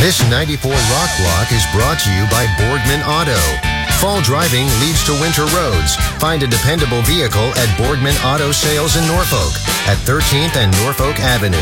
This 94 Rock Block is brought to you by Boardman Auto. Fall driving leads to winter roads. Find a dependable vehicle at Boardman Auto Sales in Norfolk at 13th and Norfolk Avenue.